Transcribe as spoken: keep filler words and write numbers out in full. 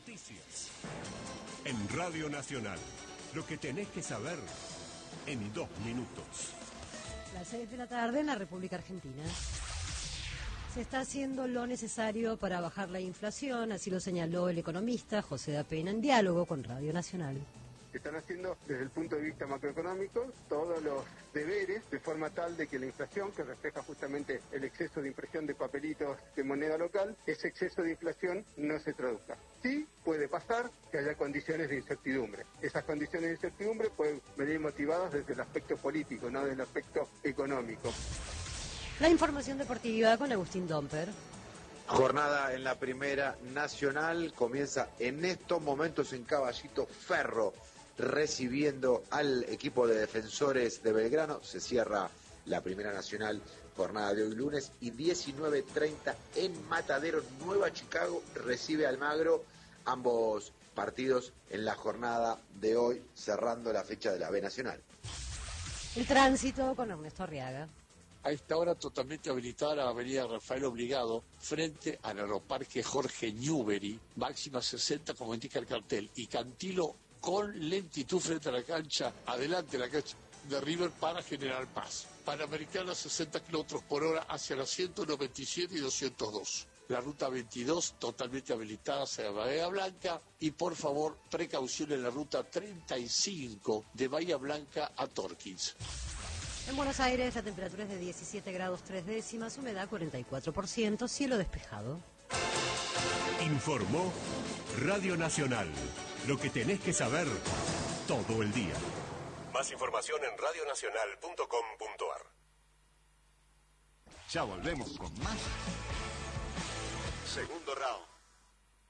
Noticias. En Radio Nacional, lo que tenés que saber en dos minutos. Las seis de la tarde en la República Argentina. Se está haciendo lo necesario para bajar la inflación, así lo señaló el economista José Da Pena en diálogo con Radio Nacional. Se están haciendo desde el punto de vista macroeconómico todos los deberes de forma tal de que la inflación, que refleja justamente el exceso de impresión de papelitos de moneda local, ese exceso de inflación no se traduzca. Sí puede pasar que haya condiciones de incertidumbre. Esas condiciones de incertidumbre pueden venir motivadas desde el aspecto político, no desde el aspecto económico. La información deportiva con Agustín Domper. Jornada en la Primera Nacional comienza en estos momentos en Caballito Ferro, recibiendo al equipo de Defensores de Belgrano. Se cierra la Primera Nacional, jornada de hoy lunes, y diecinueve treinta en Matadero, Nueva Chicago, recibe Almagro. Ambos partidos en la jornada de hoy, cerrando la fecha de la B Nacional. El tránsito con Ernesto Arriaga. A esta hora totalmente habilitada la avenida Rafael Obligado frente al aeroparque Jorge Newbery, máxima sesenta como indica el cartel, y Cantilo con lentitud frente a la cancha, adelante la cancha de River para General Paz. Panamericana sesenta kilómetros por hora hacia la ciento noventa y siete y doscientos dos. La ruta veintidós totalmente habilitada hacia Bahía Blanca, y por favor precaución en la ruta treinta y cinco de Bahía Blanca a Torkins. En Buenos Aires la temperatura es de diecisiete grados tres décimas, humedad cuarenta y cuatro por ciento, cielo despejado. Informó Radio Nacional. Lo que tenés que saber todo el día. Más información en radio nacional punto com punto a r. Ya volvemos con más. Segundo round.